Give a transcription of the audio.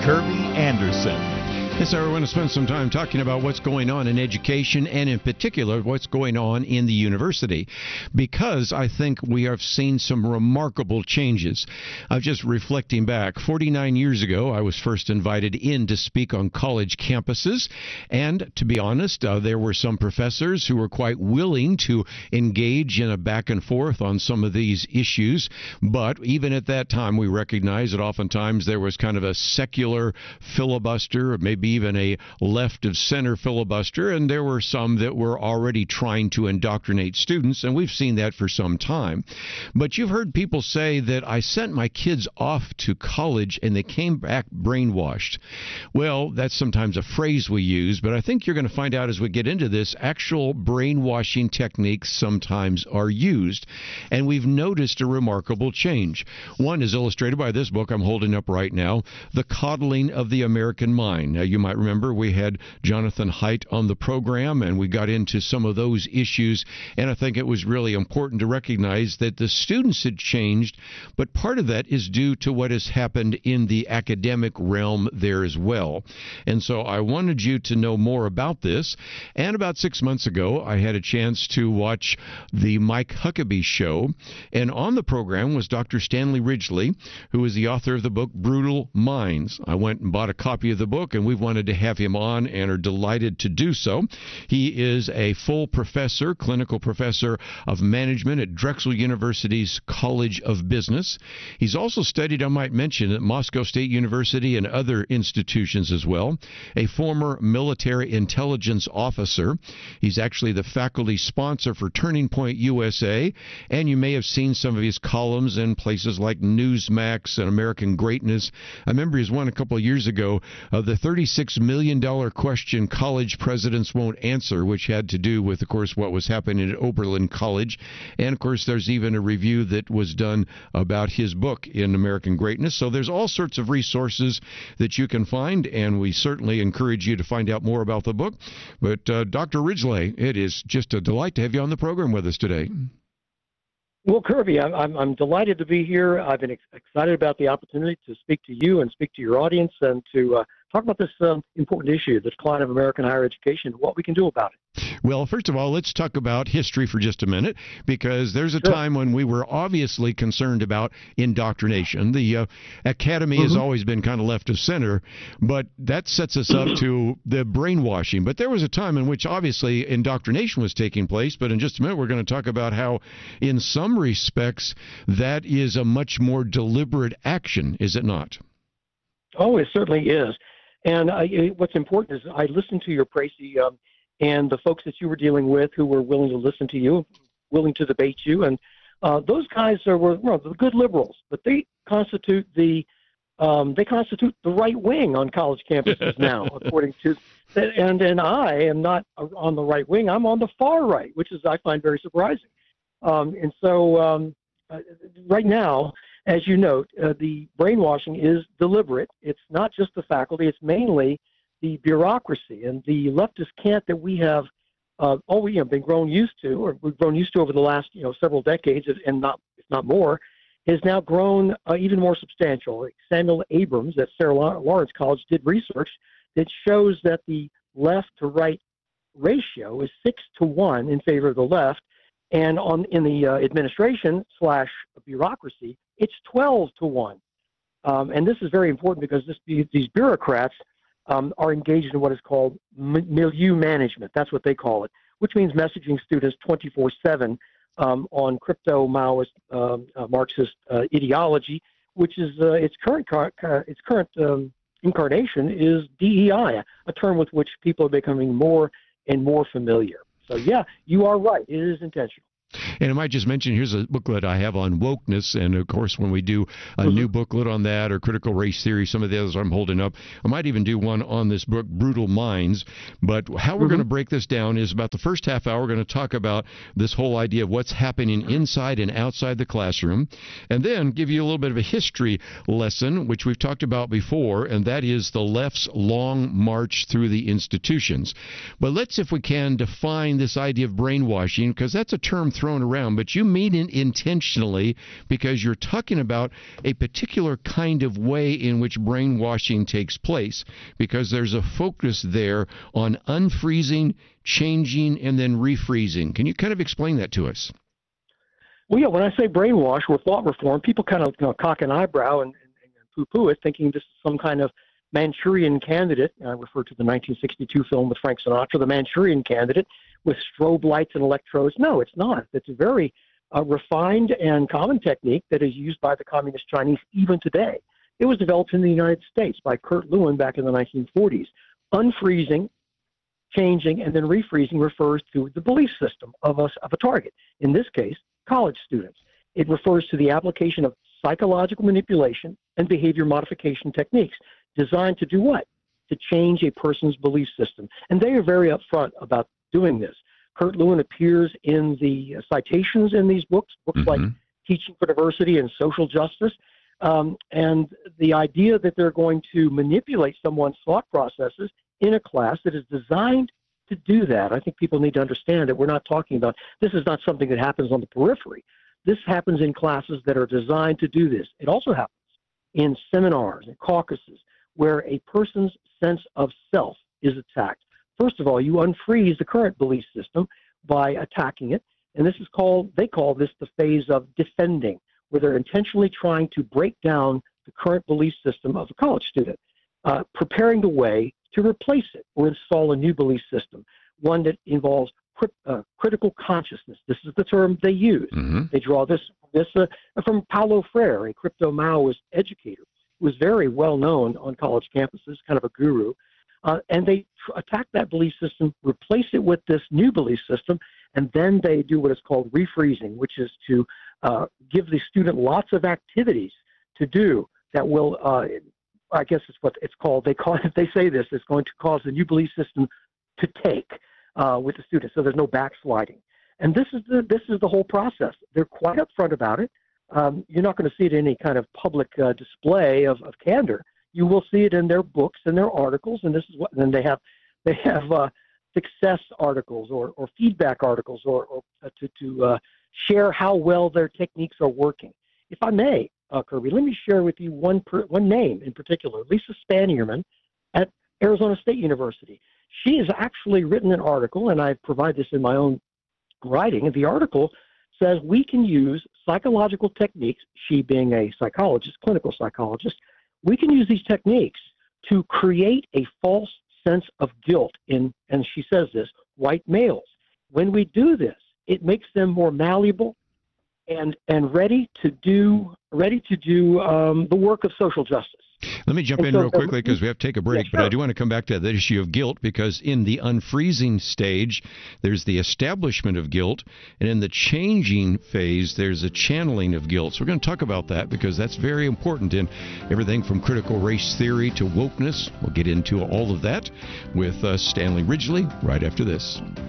Kirby Anderson. Yes, sir. I want to spend some time talking about what's going on in education and in particular what's going on in the university, because I think we have seen some remarkable changes. I'm just reflecting back. 49 years ago, I was first invited in to speak on college campuses, and to be honest, there were some professors who were quite willing to engage in a back and forth on some of these issues, but even at that time, we recognized that oftentimes there was kind of a secular filibuster, maybe even a left of center filibuster, and there were some that were already trying to indoctrinate students, and we've seen that for some time. But you've heard people say that I sent my kids off to college and they came back brainwashed. Well, that's sometimes a phrase we use, but I think you're going to find out as we get into this, actual brainwashing techniques sometimes are used, and we've noticed a remarkable change. One is illustrated by this book I'm holding up right now, The Coddling of the American Mind. Now, you might remember we had Jonathan Haidt on the program, and we got into some of those issues, and I think it was really important to recognize that the students had changed, but part of that is due to what has happened in the academic realm there as well. And so I wanted you to know more about this, and about 6 months ago, I had a chance to watch the Mike Huckabee show, and on the program was Dr. Stanley Ridgely, who is the author of the book Brutal Minds. I went and bought a copy of the book, and we've wanted to have him on and are delighted to do so. He is a full professor, clinical professor of management at Drexel University's College of Business. He's also studied, I might mention, at Moscow State University and other institutions as well. A former military intelligence officer. He's actually the faculty sponsor for Turning Point USA, and you may have seen some of his columns in places like Newsmax and American Greatness. I remember his one a couple of years ago of the $36 million question college presidents won't answer, which had to do with, of course, what was happening at Oberlin College. And, of course, there's even a review that was done about his book in American Greatness. So there's all sorts of resources that you can find, and we certainly encourage you to find out more about the book. But, Dr. Ridgely, it is just a delight to have you on the program with us today. Well, Kirby, I'm delighted to be here. I've been excited about the opportunity to speak to you and speak to your audience and to talk about this important issue, the decline of American higher education, and what we can do about it. Well, first of all, let's talk about history for just a minute, because there's a time when we were obviously concerned about indoctrination. The academy has always been kind of left of center, but that sets us up to the brainwashing. But there was a time in which obviously indoctrination was taking place, but in just a minute we're going to talk about how in some respects that is a much more deliberate action, is it not? Oh, it certainly is. And what's important is I listened to your précis and the folks that you were dealing with who were willing to listen to you, willing to debate you. And those guys were the good liberals, but they constitute the right wing on college campuses now, according to and I am not on the right wing. I'm on the far right, which is I find very surprising. And so right now, as you note, the brainwashing is deliberate. It's not just the faculty. It's mainly the bureaucracy and the leftist cant that we have been grown used to, or we've grown used to over the last several decades, and not if not more, has now grown even more substantial. Like Samuel Abrams at Sarah Lawrence College did research that shows that the left to right ratio is 6-1 in favor of the left, and in the administration / bureaucracy, it's 12-1. And this is very important because these bureaucrats are engaged in what is called milieu management. That's what they call it, which means messaging students 24/7 on crypto-Maoist Marxist ideology, which is its current incarnation is DEI, a term with which people are becoming more and more familiar. So, yeah, you are right. It is intentional. And I might just mention, here's a booklet I have on wokeness, and of course when we do a new booklet on that, or critical race theory, some of the others I'm holding up, I might even do one on this book, Brutal Minds. But how we're going to break this down is about the first half hour, we're going to talk about this whole idea of what's happening inside and outside the classroom, and then give you a little bit of a history lesson, which we've talked about before, and that is the left's long march through the institutions. But let's, if we can, define this idea of brainwashing, because that's a term thrown around, but you mean it intentionally because you're talking about a particular kind of way in which brainwashing takes place, because there's a focus there on unfreezing, changing, and then refreezing. Can you kind of explain that to us? Well, yeah, when I say brainwash or thought reform, people kind of cock an eyebrow and poo-poo it, thinking this is some kind of Manchurian Candidate. I refer to the 1962 film with Frank Sinatra, The Manchurian Candidate, with strobe lights and electrodes. No, it's not. It's a very refined and common technique that is used by the Communist Chinese even today. It was developed in the United States by Kurt Lewin back in the 1940s. Unfreezing, changing, and then refreezing refers to the belief system of a target, in this case, college students. It refers to the application of psychological manipulation and behavior modification techniques designed to do what? To change a person's belief system. And they are very upfront about doing this. Kurt Lewin appears in the citations in these books like Teaching for Diversity and Social Justice. And the idea that they're going to manipulate someone's thought processes in a class that is designed to do that. I think people need to understand that we're not talking about, this is not something that happens on the periphery. This happens in classes that are designed to do this. It also happens in seminars and caucuses where a person's sense of self is attacked. First of all, you unfreeze the current belief system by attacking it. And this is they call this the phase of defending, where they're intentionally trying to break down the current belief system of a college student, preparing the way to replace it or install a new belief system, one that involves critical consciousness. This is the term they use. They draw this from Paulo Freire, a crypto-Maoist educator who was very well known on college campuses, kind of a guru. And they attack that belief system, replace it with this new belief system, and then they do what is called refreezing, which is to give the student lots of activities to do that will, I guess it's what it's called. They say this is going to cause the new belief system to take with the students, so there's no backsliding. And this is the whole process. They're quite upfront about it. You're not going to see it in any kind of public display of candor. You will see it in their books and their articles, and this is what. And they have success articles or feedback articles or to share how well their techniques are working. If I may, Kirby, let me share with you one name in particular, Lisa Spanierman at Arizona State University. She has actually written an article, and I provide this in my own writing. The article says we can use psychological techniques, she being a psychologist, clinical psychologist, we can use these techniques to create a false sense of guilt in, and she says this, white males. When we do this, it makes them more malleable and ready to do the work of social justice. Let me jump in real quickly because we have to take a break, but I do want to come back to that issue of guilt, because in the unfreezing stage, there's the establishment of guilt, and in the changing phase, there's a channeling of guilt. So we're going to talk about that because that's very important in everything from critical race theory to wokeness. We'll get into all of that with Stanley Ridgely right after this.